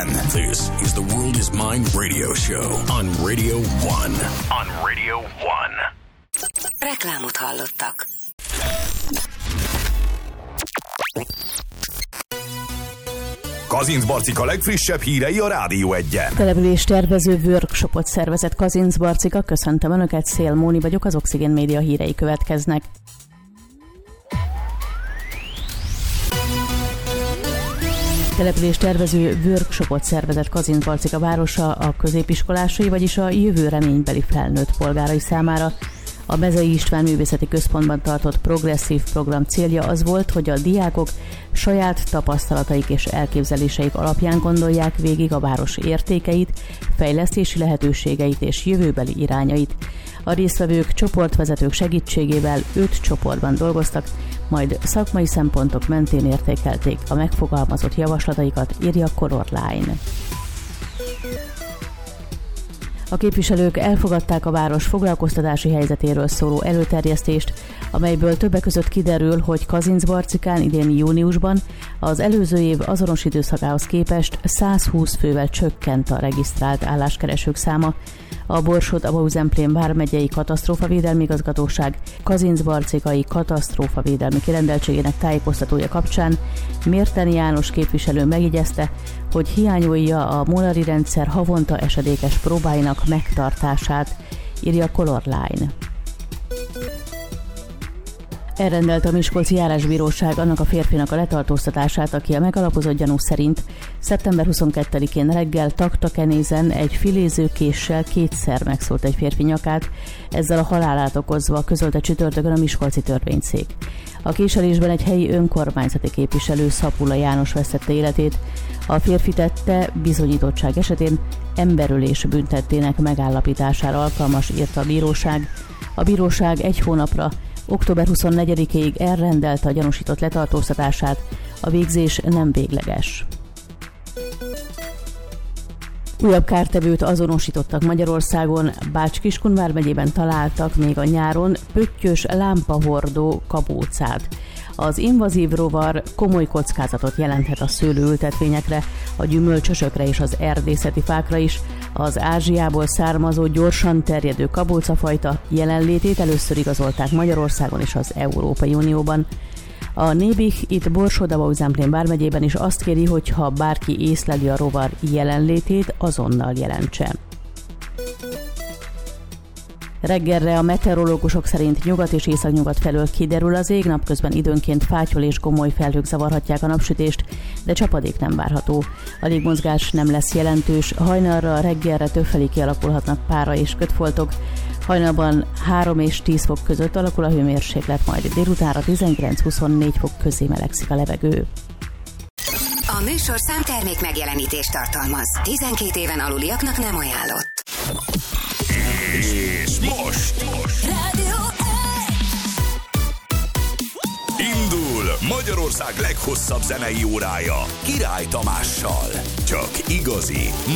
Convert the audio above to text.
This is the World is Mine radio show on Radio 1. On Radio 1. Reklámot hallottak. Kazinc Barcika legfrissebb hírei a Rádió 1-en. Település tervező workshopot szervezett Kazinc Barcika. Köszöntöm Önöket, Szél Móni vagyok, az Oxigén Média hírei következnek. Település tervező workshopot szervezett Kazinc Barcika városa a középiskolásai, vagyis a jövő reménybeli felnőtt polgárai számára. A Mezei István Művészeti Központban tartott progresszív program célja az volt, hogy a diákok saját tapasztalataik és elképzeléseik alapján gondolják végig a város értékeit, fejlesztési lehetőségeit és jövőbeli irányait. A résztvevők csoportvezetők segítségével 5 csoportban dolgoztak, majd szakmai szempontok mentén értékelték a megfogalmazott javaslataikat, írja Color Line. A képviselők elfogadták a város foglalkoztatási helyzetéről szóló előterjesztést, amelyből többek között kiderül, hogy Kazinc Barcikán idén júniusban az előző év azonos időszakához képest 120 fővel csökkent a regisztrált álláskeresők száma. A Borsod-Abaúj-Zemplén vármegyei katasztrófavédelmi igazgatóság Kazinc-Barcikai katasztrófavédelmi kirendeltségének tájékoztatója kapcsán Mérteni János képviselő megjegyezte, hogy hiányolja a molari rendszer havonta esedékes próbáinak megtartását, írja Color Line. Elrendelte a Miskolci Járásbíróság annak a férfinak a letartóztatását, aki a megalapozott gyanú szerint szeptember 22-én reggel Taktakenézen egy filézőkéssel 2-szer megszólt egy férfi nyakát, ezzel a halálát okozva, közölte csütörtökön a miskolci törvényszék. A késelésben egy helyi önkormányzati képviselő, Szapula János vesztette életét. A férfi tette bizonyítottság esetén emberölés büntettének megállapítására alkalmas, írta a bíróság. A bíróság 1 hónapra, október 24-ig elrendelte a gyanúsított letartóztatását, a végzés nem végleges. Újabb kártevőt azonosítottak Magyarországon, Bács-Kiskun vármegyében találtak még a nyáron pöttyös lámpahordó kabócát. Az invazív rovar komoly kockázatot jelenthet a szőlőültetvényekre, a gyümölcsösökre és az erdészeti fákra is. Az Ázsiából származó, gyorsan terjedő kabócafajta jelenlétét először igazolták Magyarországon és az Európai Unióban. A Nébih itt Borsod-Abaúj-Zemplén vármegyében is azt kéri, hogy ha bárki észleli a rovar jelenlétét, azonnal jelentse. Reggelre a meteorológusok szerint nyugat és északnyugat felől kiderül az ég, napközben időnként fátyol és gomoly felhők zavarhatják a napsütést, de csapadék nem várható. A légmozgás nem lesz jelentős, hajnalra, reggelre többfelé kialakulhatnak pára és kötfoltok. Hajnalban 3 és 10 fok között alakul a hőmérséklet, majd délutánra 19-24 fok közé melegszik a levegő. A műsorszám termék megjelenítést tartalmaz. 12 éven aluliaknak nem ajánlott. És most Rádió 1. indul Magyarország leghosszabb zenei órája Király Tamással. Csak igazi